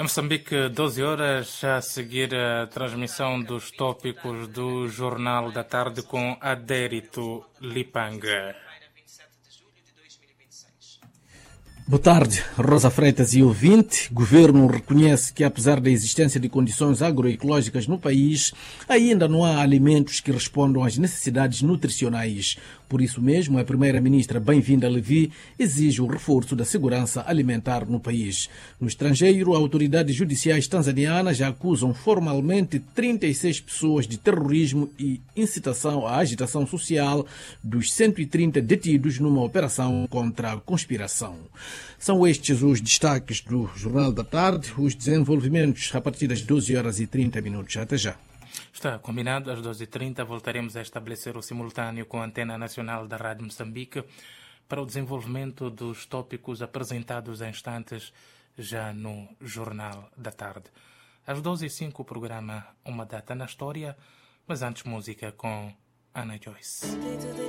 Em Moçambique, 12 horas, a seguir a transmissão dos tópicos do Jornal da Tarde com Adérito Lipanga. Boa tarde, Rosa Freitas e ouvinte. Governo reconhece que, apesar da existência de condições agroecológicas no país, ainda não há alimentos que respondam às necessidades nutricionais. Por isso mesmo, a primeira-ministra Bem-vinda Levi exige o reforço da segurança alimentar no país. No estrangeiro, autoridades judiciais tanzanianas já acusam formalmente 36 pessoas de terrorismo e incitação à agitação social dos 130 detidos numa operação contra a conspiração. São estes os destaques do Jornal da Tarde, os desenvolvimentos a partir das 12 horas e 30 minutos. Até já. Está combinado, às 12h30 voltaremos a estabelecer o simultâneo com a Antena Nacional da Rádio Moçambique para o desenvolvimento dos tópicos apresentados em instantes já no Jornal da Tarde. Às 12h05 o programa Uma Data na História, mas antes música com Ana Joyce.